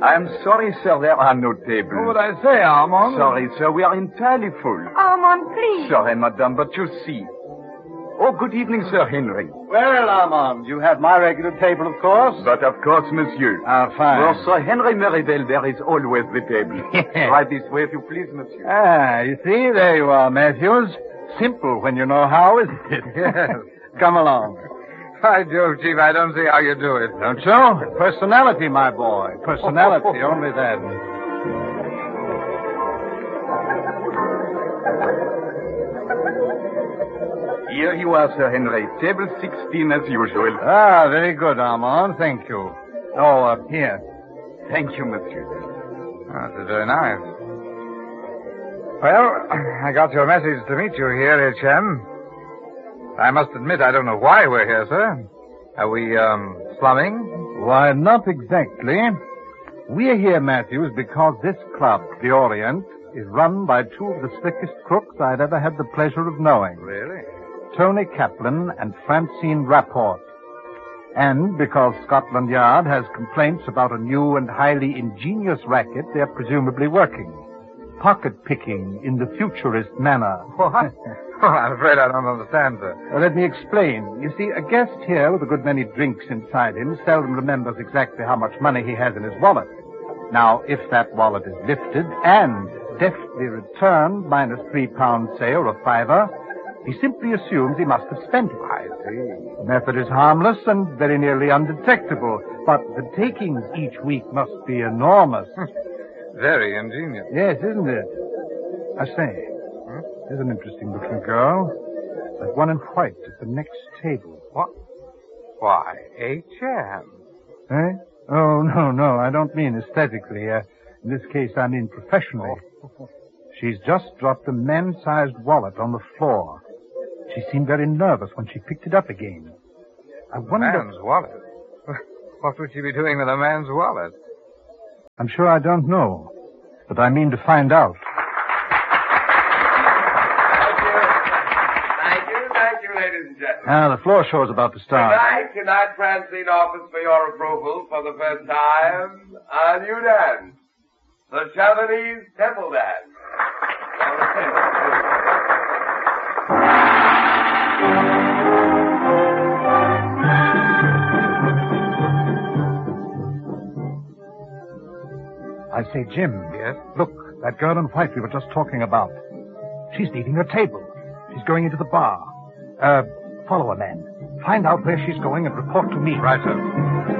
I'm sorry, sir, there are no tables. What would I say, Armand? Sorry, sir, we are entirely full. Armand, please. Sorry, madame, but you see. Oh, good evening, Sir Henry. Well, Armand, you have my regular table, of course. But of course, monsieur. Fine. For Sir Henry Merivale, there is always the table. Right this way, if you please, monsieur. You see, there you are, Matthews. Simple when you know how, isn't it? Yes. Come along. By Jove, Chief, I don't see how you do it. Don't you? Personality, my boy. Personality, only that. Here you are, Sir Henry. Table 16 as usual. Very good, Armand. Thank you. Oh, here. Thank you, monsieur. This is very nice. Well, I got your message to meet you here, H.M. I must admit, I don't know why we're here, sir. Are we, slumming? Why, not exactly. We're here, Matthews, because this club, the Orient, is run by two of the slickest crooks I'd ever had the pleasure of knowing. Really? Tony Kaplan and Francine Rapport. And because Scotland Yard has complaints about a new and highly ingenious racket they're presumably working. Pocket picking in the futurist manner. What? Oh, I'm afraid I don't understand, sir. Let me explain. You see, a guest here with a good many drinks inside him seldom remembers exactly how much money he has in his wallet. Now, if that wallet is lifted and deftly returned minus £3, say, or a fiver, he simply assumes he must have spent it. I see. The method is harmless and very nearly undetectable, but the takings each week must be enormous. Very ingenious. Yes, isn't it? I say, there's an interesting-looking girl. That one in white at the next table. What? Why, H.M. Eh? Oh, no, I don't mean aesthetically. In this case, I mean professionally. She's just dropped a man-sized wallet on the floor. She seemed very nervous when she picked it up again. I wonder... A man's wallet? What would she be doing with a man's wallet? I'm sure I don't know, but I mean to find out. Thank you, ladies and gentlemen. The floor show's about to start. Tonight, Francine offers for your approval for the first time a new dance. The Chavanese Temple Dance. I say, Jim. Yes? Look, that girl in white we were just talking about. She's leaving her table. She's going into the bar. Follow her, man. Find out where she's going and report to me. Right, sir.